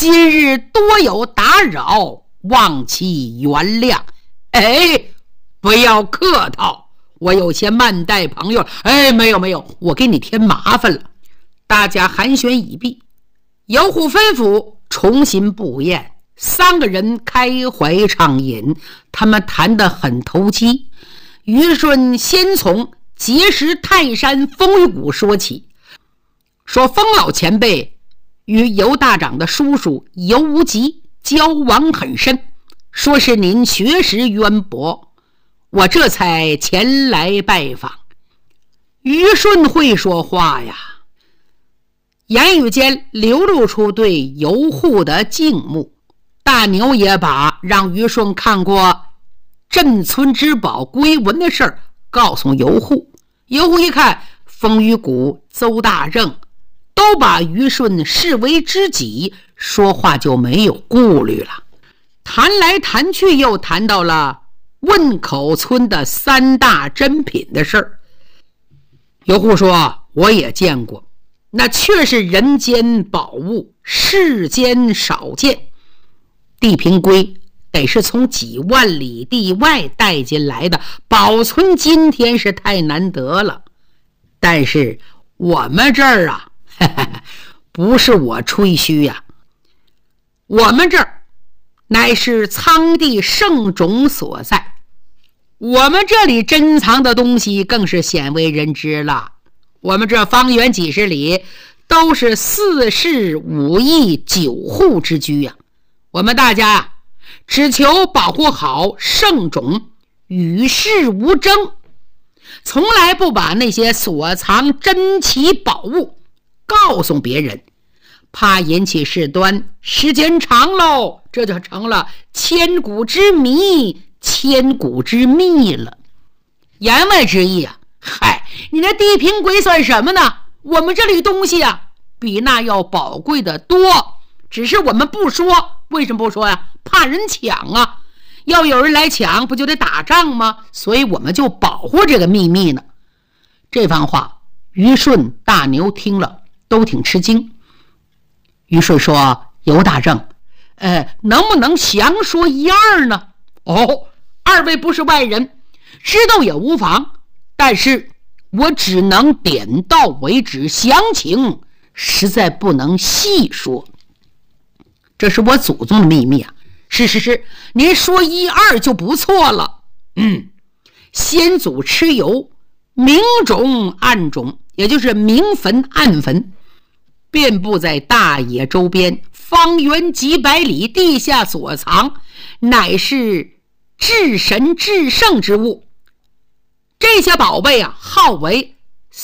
今日多有打扰，望其原谅。哎，不要客套，我有些慢待朋友。哎，没有，我给你添麻烦了。大家寒暄已毕，游户吩咐重新布宴。三个人开怀畅饮，他们谈得很投机。于顺先从结识泰山风雨谷说起，说风老前辈与尤大长的叔叔尤无极交往很深，说是您学识渊博，我这才前来拜访。于顺会说话呀，言语间流露出对尤户的敬慕。大牛也把让于顺看过镇村之宝龟文的事儿告诉尤户。尤户一看风雨谷、邹大正都把于顺视为知己，说话就没有顾虑了。谈来谈去又谈到了汶口村的三大珍品的事儿。尤户说，我也见过，那确是人间宝物，世间少见。地平龟得是从几万里地外带进来的，保存今天是太难得了。但是我们这儿啊，不是我吹嘘呀，我们这儿乃是苍地圣种所在，我们这里珍藏的东西更是鲜为人知了。我们这方圆几十里都是4世5邑9户之居呀。我们大家只求保护好圣种，与世无争，从来不把那些所藏珍奇宝物告诉别人，怕引起事端，时间长喽，这就成了千古之谜，千古之秘了。言外之意啊，嗨，你那地平鬼算什么呢？我们这里东西啊，比那要宝贵的多，只是我们不说。为什么不说呀？怕人抢啊！要有人来抢，不就得打仗吗？所以我们就保护这个秘密呢。这番话，于顺、大牛听了都挺吃惊。于顺说：“尤大正，能不能详说一二呢？”哦，二位不是外人，知道也无妨，但是我只能点到为止，详情实在不能细说。这是我祖宗的秘密啊！是，您说一二就不错了。先祖蚩尤，明种暗种，也就是明坟暗坟，遍布在大野周边，方圆几百里，地下所藏，乃是至神至圣之物。这些宝贝啊，号为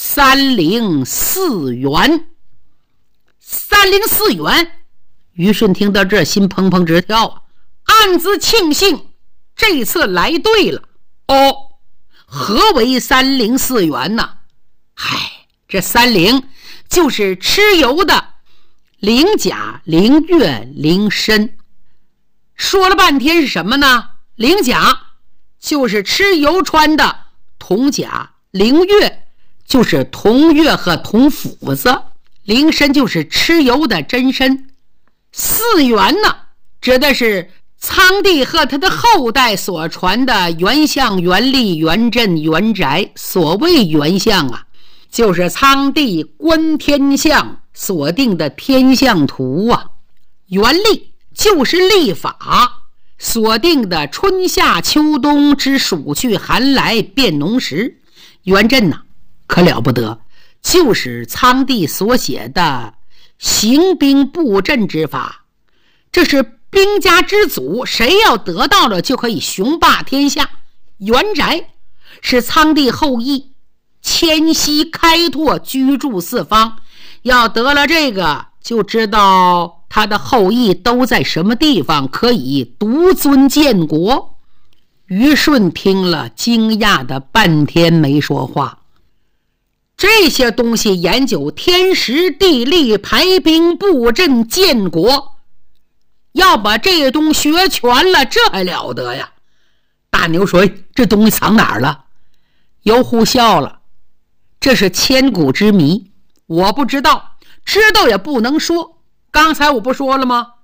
304元。304元。于顺听到这，心砰砰直跳啊，暗自庆幸这次来对了。何为304元呢？这30就是蚩尤的灵甲、灵月、灵参。说了半天是什么呢？灵甲就是蚩尤穿的铜甲，灵月就是铜钺和铜斧子，灵参就是蚩尤的真身。4元呢，指的是苍帝和他的后代所传的元相、元历、元镇、元宅。所谓元相啊，就是苍帝观天象所定的天象图啊。元历就是历法所定的春夏秋冬之暑去寒来变农时。元镇呢，可了不得，就是苍帝所写的行兵布阵之法，这是兵家之祖，谁要得到了就可以雄霸天下。元宅是苍帝后裔迁徙开拓，居住四方，要得了这个就知道他的后裔都在什么地方，可以独尊建国。于顺听了惊讶的半天没说话。这些东西研究天时地利、排兵布阵、建国，要把这东西学全了，这还了得呀！大牛说：“这东西藏哪儿了？”尤户笑了：“这是千古之谜，我不知道，知道也不能说。刚才我不说了吗？